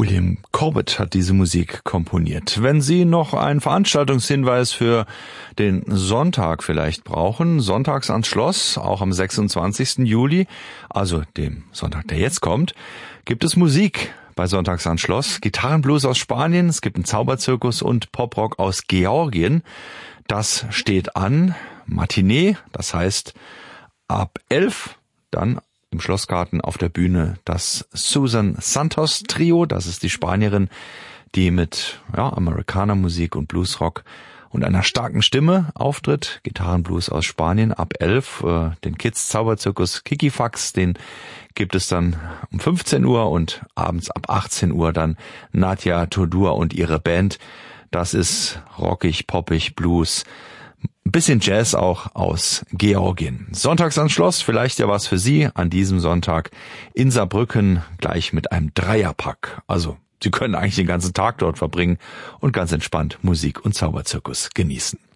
William Corbett hat diese Musik komponiert. Wenn Sie noch einen Veranstaltungshinweis für den Sonntag vielleicht brauchen, sonntags ans Schloss, auch am 26. Juli, also dem Sonntag, der jetzt kommt, gibt es Musik bei Sonntags ans Schloss. Gitarrenblues aus Spanien, es gibt einen Zauberzirkus und Poprock aus Georgien. Das steht an. Matinee, das heißt ab 11, dann im Schlossgarten auf der Bühne das Susan Santos Trio. Das ist die Spanierin, die mit Amerikanermusik und Bluesrock und einer starken Stimme auftritt. Gitarrenblues aus Spanien ab 11. Den Kids Zauberzirkus Kikifax, den gibt es dann um 15 Uhr und abends ab 18 Uhr dann Nadja Todur und ihre Band. Das ist rockig, poppig, Blues. Ein bisschen Jazz auch aus Georgien. Sonntags ans Schloss, vielleicht ja was für Sie an diesem Sonntag in Saarbrücken, gleich mit einem Dreierpack. Also Sie können eigentlich den ganzen Tag dort verbringen und ganz entspannt Musik und Zauberzirkus genießen.